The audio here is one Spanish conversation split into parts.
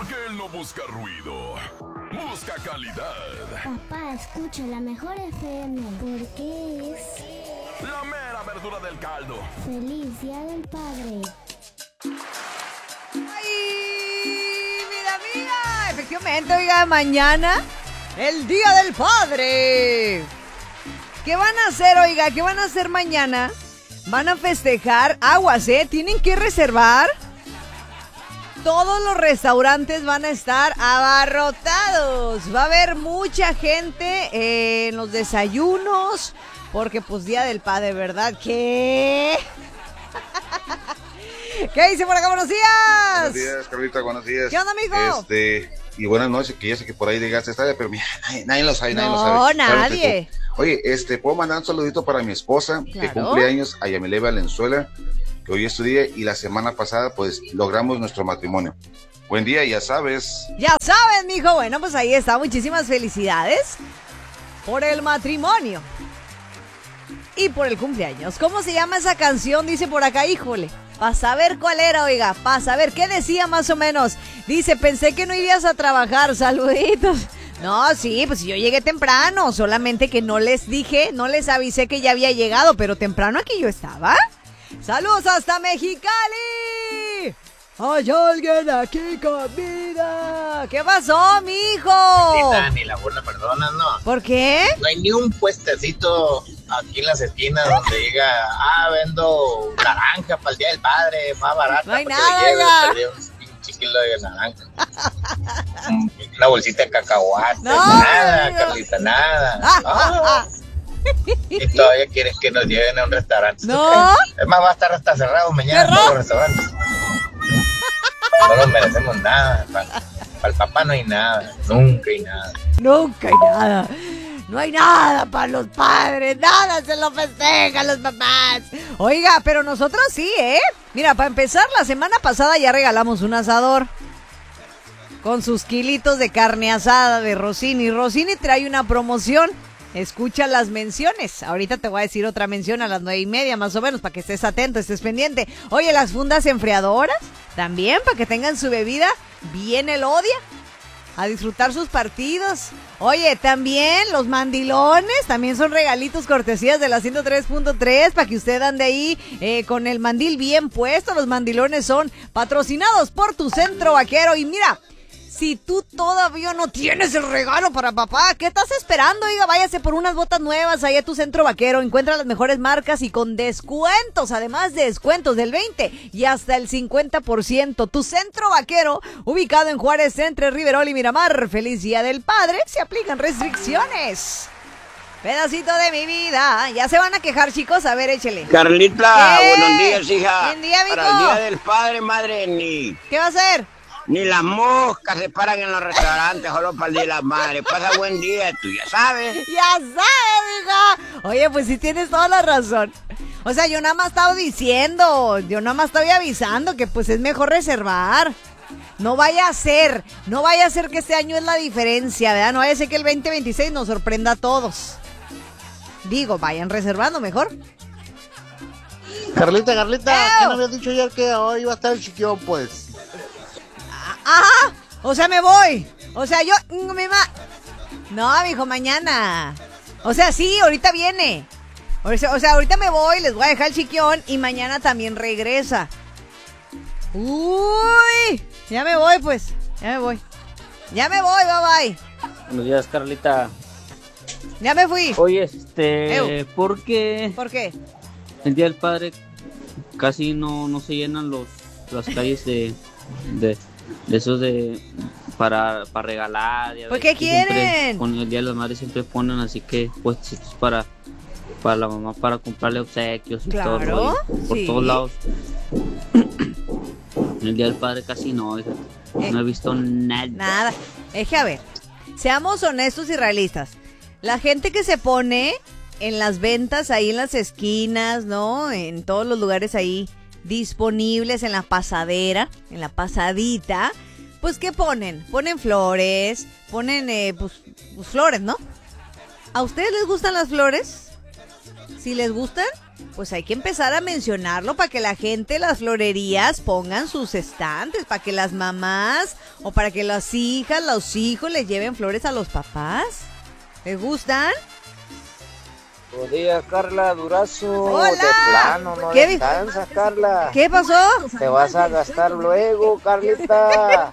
Porque él no busca ruido, busca calidad. Papá, escucha la mejor FM porque es la mera verdura del caldo. Feliz Día del Padre. ¡Ay, vida mía! Efectivamente, oiga, mañana, el Día del Padre. ¿Qué van a hacer, oiga? ¿Qué van a hacer mañana? Van a festejar aguas, ¿eh? Tienen que reservar. Todos los restaurantes van a estar abarrotados. Va a haber mucha gente en los desayunos. Porque pues Día del Padre, ¿verdad? ¿Qué? ¿Qué dice por acá? Buenos días. Buenos días, Carlita, buenos días. ¿Qué onda, amigo? Y buenas noches, que ya sé que por ahí llegaste esta, pero mira, nadie lo sabe, nadie lo No, sabe. nadie. Oye, puedo mandar un saludito para mi esposa, Claro. que cumple años, a Yamile Valenzuela, que hoy es su día, y la semana pasada, pues, logramos nuestro matrimonio. Buen día, ya sabes. Ya sabes, mijo. Bueno, pues ahí está. Muchísimas felicidades por el matrimonio y por el cumpleaños. ¿Cómo se llama esa canción? Dice por acá, híjole. Para saber cuál era, oiga. Para saber qué decía más o menos. Dice, pensé que no irías a trabajar. Saluditos. No, sí, pues yo llegué temprano. Solamente que no les dije, no les avisé que ya había llegado. Pero temprano aquí yo estaba. ¡Saludos hasta Mexicali! ¡Hay alguien aquí con vida! ¿Qué pasó, mijo? Ni la burla perdona, ¿no? ¿Por qué? No hay ni un puestecito aquí en las esquinas donde diga, vendo naranja para el Día del Padre, más barata. No hay para nada, que le lleves, oiga. te lleves un pinche kilo de naranja. Una bolsita de cacahuate, No, nada, no. Carlita, nada. Y todavía quieres que nos lleven a un restaurante. No. Es más, va a estar hasta cerrado mañana Cerrado. todos los restaurantes. No nos merecemos nada. Para el papá no hay nada. Nunca hay nada. Nunca hay nada. No hay nada para los padres. Nada se lo festejan los papás. Oiga, pero nosotros sí, ¿eh? Mira, para empezar, la semana pasada ya regalamos un asador. Con sus kilitos de carne asada de Rossini. Rossini trae una promoción. Escucha las menciones. Ahorita te voy a decir otra mención a las 9:30 más o menos para que estés atento, estés pendiente. Oye, las fundas enfriadoras también para que tengan su bebida bien elodia. A disfrutar sus partidos. Oye, también los mandilones, también son regalitos cortesías de la 103.3 para que usted ande ahí con el mandil bien puesto. Los mandilones son patrocinados por tu Centro Vaquero. Y mira, si tú todavía no tienes el regalo para papá, ¿qué estás esperando? Oiga, váyase por unas botas nuevas allá a tu Centro Vaquero. Encuentra las mejores marcas y con descuentos, además de descuentos del 20 y hasta el 50%. Tu Centro Vaquero, ubicado en Juárez, entre Riverol y Miramar. Feliz Día del Padre, se aplican restricciones. Pedacito de mi vida. Ya se van a quejar, chicos. A ver, échele. Carlita, ¿Qué? buenos días, hija. Buen día, mijo. Para el Día del Padre, madre, ¿Qué va a hacer? ni las moscas se paran en los restaurantes, solo para el Día de la Madre. Pasa buen día, tú ya sabes. Ya sabes, hija. Oye, pues sí tienes toda la razón. O sea, yo nada más estaba diciendo, yo nada más estaba avisando que pues es mejor reservar. No vaya a ser que este año es la diferencia, ¿verdad? No vaya a ser que el 2026 nos sorprenda a todos. Digo, vayan reservando mejor. Carlita, ¿qué ¡Eo! no habías dicho ayer que hoy iba a estar el chiquión, pues? Ajá, o sea, me voy. O sea, yo, no, mijo, mañana. O sea, sí, ahorita viene. O sea, ahorita me voy, les voy a dejar el chiquión y mañana también regresa. Uy, ya me voy, pues. Ya me voy, bye bye. Buenos días, Carlita. Ya me fui. Oye, ¿Por qué? el Día del Padre casi no se llenan las calles de esos para regalar. ¿Por qué quieren? Siempre, con el Día de las Madres siempre ponen así que puestitos para la mamá, para comprarle obsequios y Claro, todo el rollo, por sí. todos lados. El Día del Padre casi no, hija. No he visto nada. Nada. Es que a ver, seamos honestos y realistas. La gente que se pone en las ventas ahí en las esquinas, ¿no? En todos los lugares ahí disponibles, en la pasadera, en la pasadita, pues ¿qué ponen? Ponen flores, ponen pues flores, ¿no? ¿A ustedes les gustan las flores? Si les gustan, pues hay que empezar a mencionarlo para que la gente, las florerías pongan sus estantes, para que las mamás o para que las hijas, los hijos les lleven flores a los papás. ¿Les gustan? Buenos días, Carla Durazo. Hola. De plano, no ¿Qué? descansas, Carla. ¿Qué pasó? Te vas a gastar luego, Carlita.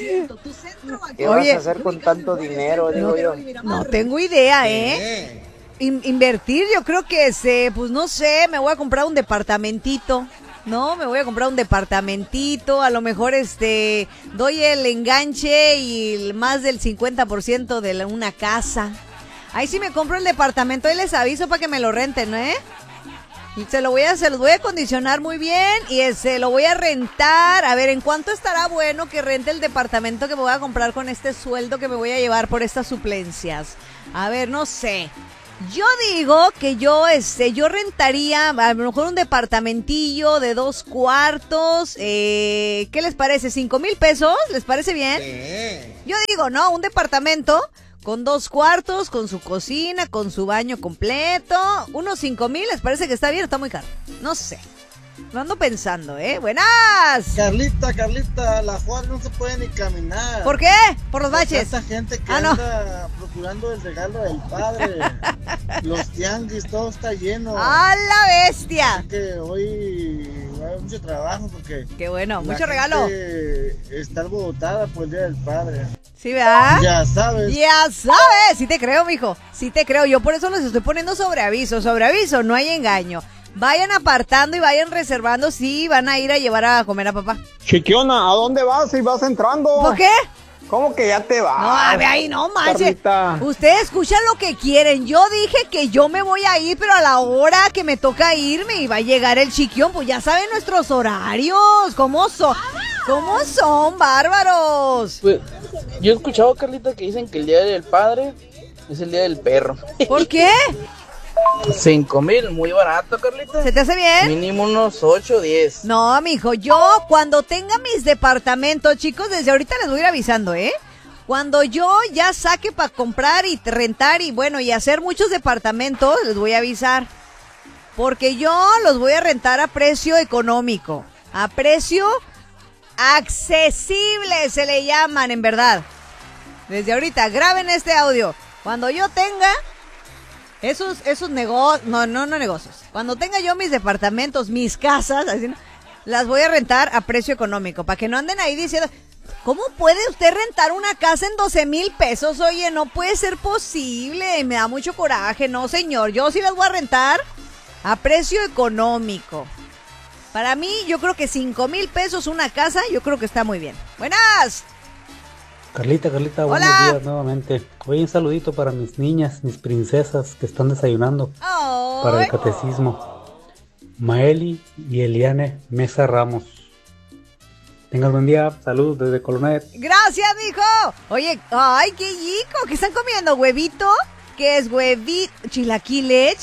¿Qué vas a hacer con tanto dinero, digo yo? No tengo idea, ¿eh? Invertir, yo creo que pues no sé, me voy a comprar un departamentito. No, me voy a comprar un departamentito, a lo mejor doy el enganche y más del 50% de una casa. Ahí sí me compro el departamento y les aviso para que me lo renten, ¿eh? Y se los voy a acondicionar muy bien y lo voy a rentar. A ver, ¿en cuánto estará bueno que rente el departamento que me voy a comprar con este sueldo que me voy a llevar por estas suplencias? A ver, no sé. Yo digo que yo rentaría a lo mejor un departamentillo de 2 cuartos. ¿Qué les parece? $5,000 pesos, ¿les parece bien? Sí. Yo digo, no, un departamento con 2 cuartos, con su cocina, con su baño completo. Unos 5,000, ¿les parece que está bien o está muy caro? No sé. Lo ando pensando, ¿eh? ¡Buenas! Carlita, la Juárez no se puede ni caminar. ¿Por qué? Por los baches. Esta gente que anda procurando el regalo del padre. Los tianguis, todo está lleno. ¡A la bestia! Así que hoy va a haber mucho trabajo porque... ¡Qué bueno! ¡Mucho regalo! Está alborotada por el Día del Padre. ¿Sí, verdad? Ya sabes. Ya sabes. Sí te creo, mijo. Sí te creo. Yo por eso los estoy poniendo sobre aviso. Sobre aviso, no hay engaño. Vayan apartando y vayan reservando si van a ir a llevar a comer a papá. Chiquiona, ¿a dónde vas si vas entrando? ¿Por qué? ¿Cómo que ya te vas? No, a ver, ahí no manches. Ustedes escuchan lo que quieren. Yo dije que yo me voy a ir, pero a la hora que me toca irme y va a llegar el chiquión, pues ya saben nuestros horarios. ¿Cómo son? ¿Cómo son, bárbaros? Pues, yo he escuchado, Carlita, que dicen que el Día del Padre es el Día del Perro. ¿Por qué? 5,000, muy barato, Carlita. ¿Se te hace bien? Mínimo unos 8 o 10. No, mijo, yo cuando tenga mis departamentos, chicos, desde ahorita les voy a ir avisando, ¿eh? Cuando yo ya saque para comprar y rentar y bueno, y hacer muchos departamentos, les voy a avisar. Porque yo los voy a rentar a precio económico. A precio accesible se le llaman, en verdad. Desde ahorita, graben este audio. Cuando yo tenga... Esos negocios, no negocios. Cuando tenga yo mis departamentos, mis casas, así, ¿no? Las voy a rentar a precio económico, para que no anden ahí diciendo, ¿cómo puede usted rentar una casa en 12,000 pesos? Oye, no puede ser posible, me da mucho coraje. No, señor, yo sí las voy a rentar a precio económico. Para mí, yo creo que 5,000 pesos una casa, yo creo que está muy bien. ¡Buenas! Carlita, Hola. buenos días nuevamente. Hoy un saludito para mis niñas, mis princesas que están desayunando para el catecismo. Maeli y Eliane Mesa Ramos. Tengan buen día, saludos desde Colonet. Gracias, mijo. Oye, ay, qué rico, ¿qué están comiendo? ¿Huevito? ¿Qué es huevito? Chilaquiles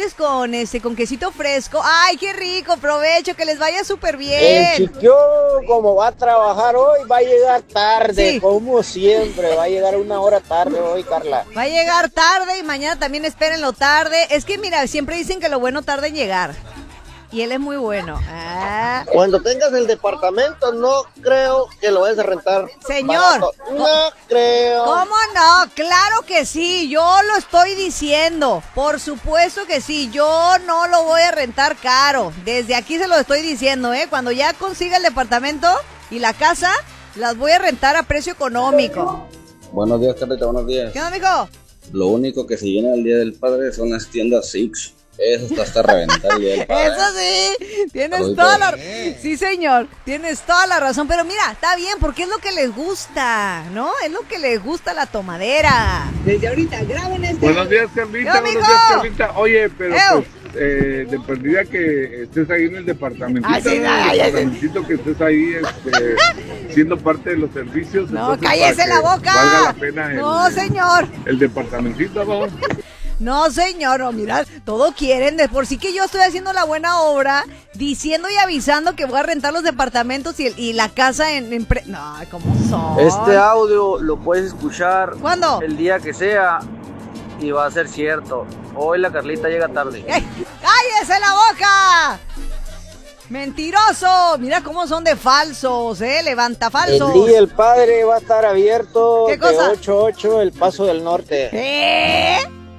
con quesito fresco. Ay, qué rico, provecho, que les vaya súper bien. El chiquión, como va a trabajar hoy, va a llegar tarde, sí. Como siempre, va a llegar 1 hora tarde hoy, Carla. Va a llegar tarde y mañana también espérenlo tarde. Es que mira, siempre dicen que lo bueno tarda en llegar. Y él es muy bueno. Cuando tengas el departamento, no creo que lo vayas a rentar. Señor. Barato. No creo. ¿Cómo no? Claro que sí, yo lo estoy diciendo. Por supuesto que sí, yo no lo voy a rentar caro. Desde aquí se lo estoy diciendo, ¿eh? Cuando ya consiga el departamento y la casa, las voy a rentar a precio económico. Buenos días, Carlita, buenos días. ¿Qué onda, mijo? Lo único que se llena el Día del Padre son las tiendas Six. Eso está hasta reventar el Día del Padre. Eso sí, tienes toda la... Sí, señor, tienes toda la razón. Pero mira, está bien, porque es lo que les gusta, ¿no? Es lo que les gusta la tomadera. Desde ahorita, graben este... Buenos días, Carlita, buenos días, Carlita. Oye, pero pues, de perdida que estés ahí en el departamentito, departamentito que estés ahí siendo parte de los servicios. No, cállese la boca. Valga la pena no, señor. El departamentito, ¿no? No, señor, no, mira, todo quieren, de por sí que yo estoy haciendo la buena obra, diciendo y avisando que voy a rentar los departamentos y la casa No, ¿cómo son? Este audio lo puedes escuchar ¿cuándo? El día que sea y va a ser cierto. Hoy la Carlita llega tarde. ¡Cállese la boca! ¡Mentiroso! Mira cómo son de falsos, levanta falsos. El Día del Padre va a estar abierto ¿Qué cosa? de 8 a 8 El Paso del Norte.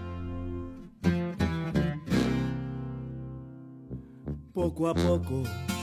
Poco a poco